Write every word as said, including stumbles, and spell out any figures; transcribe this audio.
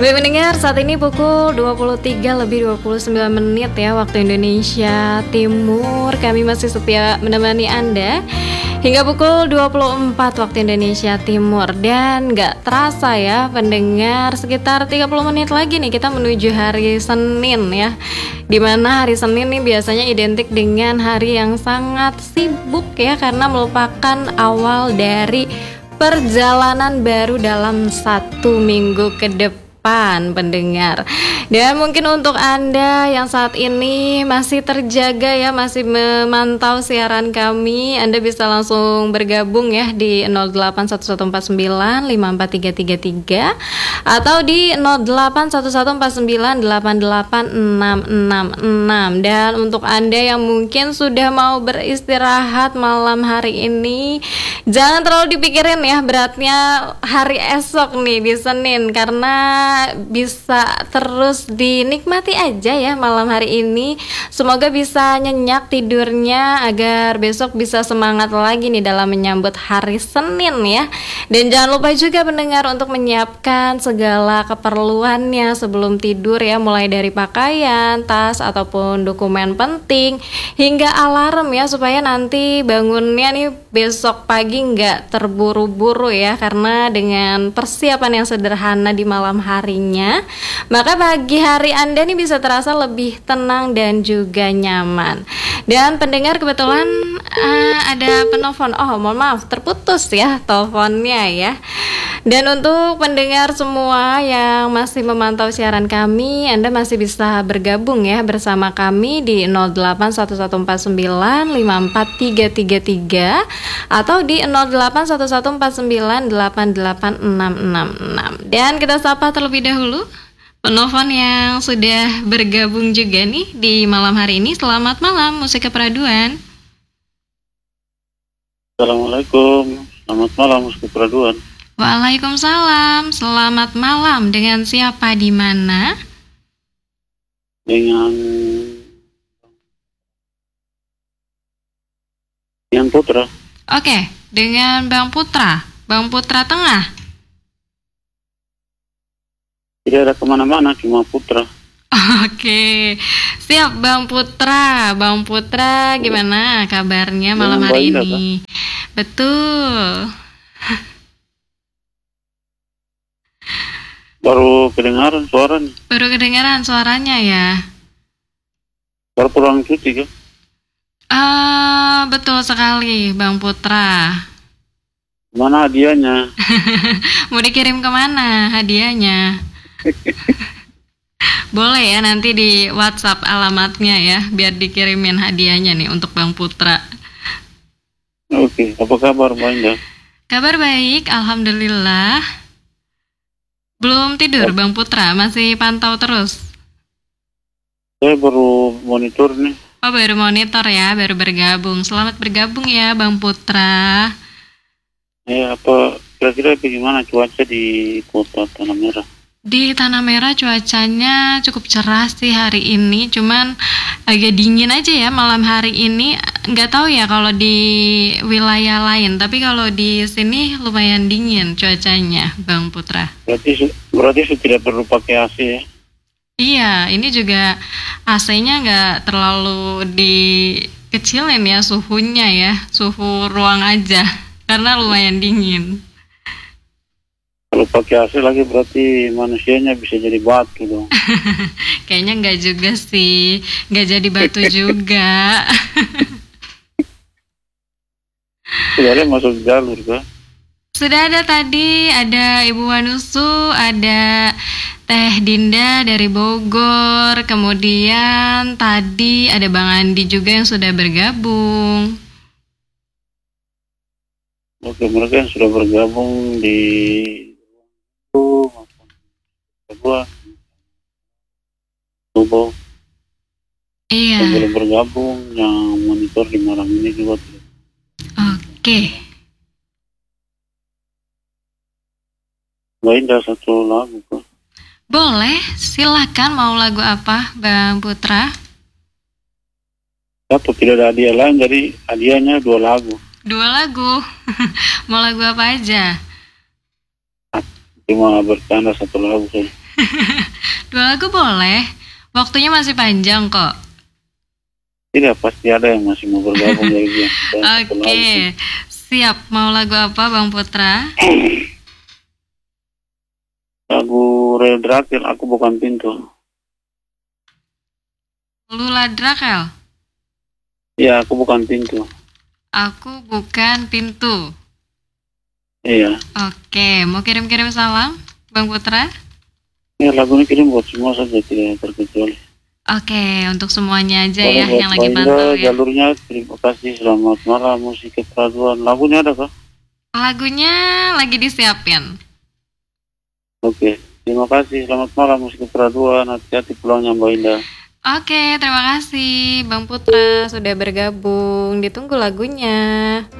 Baik mendengar, saat ini pukul dua puluh tiga lebih dua puluh sembilan menit ya waktu Indonesia Timur. Kami masih setia menemani Anda hingga pukul dua puluh empat waktu Indonesia Timur. Dan gak terasa ya pendengar, sekitar tiga puluh menit lagi nih kita menuju hari Senin ya, dimana hari Senin nih biasanya identik dengan hari yang sangat sibuk ya, karena merupakan awal dari perjalanan baru dalam satu minggu ke depan pendengar. Dan mungkin untuk Anda yang saat ini masih terjaga ya, masih memantau siaran kami, Anda bisa langsung bergabung ya di nol delapan satu satu empat sembilan lima empat tiga tiga tiga atau di nol delapan satu satu empat sembilan delapan delapan enam enam enam. Dan untuk Anda yang mungkin sudah mau beristirahat malam hari ini, jangan terlalu dipikirin ya beratnya hari esok nih di Senin, karena bisa terus dinikmati aja ya malam hari ini. Semoga bisa nyenyak tidurnya agar besok bisa semangat lagi nih dalam menyambut hari Senin ya. Dan jangan lupa juga pendengar untuk menyiapkan segala keperluannya sebelum tidur ya, mulai dari pakaian, tas ataupun dokumen penting hingga alarm ya, supaya nanti bangunnya nih besok pagi nggak terburu-buru ya, karena dengan persiapan yang sederhana di malam harinya, maka pagi hari Anda nih bisa terasa lebih tenang dan juga nyaman. Dan pendengar, kebetulan uh, ada penelpon. Oh, mohon maaf, terputus ya teleponnya ya. Dan untuk pendengar semua yang masih memantau siaran kami, Anda masih bisa bergabung ya bersama kami di nol delapan satu satu empat sembilan lima empat tiga tiga tiga atau di nol delapan satu satu empat sembilan delapan delapan enam enam enam. Dan kita sapa terlebih dahulu penelpon yang sudah bergabung juga nih di malam hari ini. Selamat malam, Musik Keperaduan. Assalamualaikum, selamat malam Musik Keperaduan. Waalaikumsalam, selamat malam. Dengan siapa di mana? Dengan dengan Putra. Oke, dengan Bang Putra, Bang Putra Tengah. Tidak ada kemana-mana, cuma Putra. Oke, siap Bang Putra. Bang Putra, gimana kabarnya malam hari ini? Betul. Baru kedengaran suara nih. Baru kedengaran suaranya ya. Baru pulang cuti kan? Ah, betul sekali Bang Putra. Mana hadiahnya? Mau dikirim kemana hadiahnya? Boleh ya, nanti di WhatsApp alamatnya ya, biar dikirimin hadiahnya nih untuk Bang Putra. Oke, apa kabar Bang? Kabar baik, alhamdulillah. Belum tidur Bang Putra, masih pantau terus? Saya baru monitor nih. Oh, baru monitor ya, baru bergabung. Selamat bergabung ya Bang Putra. Ya, apa kira-kira bagaimana cuaca di kota Tanah Merah? Di Tanah Merah cuacanya cukup cerah sih hari ini, cuman agak dingin aja ya malam hari ini. Nggak tahu ya kalau di wilayah lain, tapi kalau di sini lumayan dingin cuacanya Bang Putra. Berarti berarti tidak perlu pakai A C ya? Iya, ini juga A C-nya nggak terlalu dikecilin ya suhunya ya, suhu ruang aja, karena lumayan dingin. Kalau pakai A C lagi berarti manusianya bisa jadi batu dong. Kayaknya nggak juga sih, nggak jadi batu juga. Sudah ada masuk jalur kan? Sudah ada tadi, ada Ibu Wanusu, ada Teh Dinda dari Bogor, kemudian tadi ada Bang Andi juga yang sudah bergabung. Oke, mereka yang sudah bergabung di kedua Tubuh. Iya. Yang belum bergabung, yang monitor di malam ini juga. Oke. Mbak Indah satu lagu kok. Boleh, silakan. Mau lagu apa Bang Putra? Satu, tidak ada hadiah lain, jadi hadiahnya dua lagu. Dua lagu. Mau lagu apa aja? Cuma bercanda satu lagu saja. Dua lagu boleh. Waktunya masih panjang kok. Tidak, pasti ada yang masih mau bergabung dari dia. Dan satu Oke, lagi. siap. Mau lagu apa Bang Putra? Lagu Real Drakil, Aku Bukan Pintu. Lula Drakel. Iya, Aku Bukan Pintu. Aku bukan pintu. Iya. Oke, mau kirim-kirim salam Bang Putra? Ya, lagu ini kirim buat semua saja, tidak terkecuali. Oke, untuk semuanya aja Kalau ya buat yang lagi Mbak pantau Indah, ya. jalurnya terima kasih, selamat malam, musik keperaduan. Lagunya ada kah? Lagunya lagi disiapin. Oke, terima kasih, selamat malam, musik keperaduan. Hati-hati pulangnya Mbak Indah. Oke, terima kasih Bang Putra sudah bergabung. Ditunggu lagunya.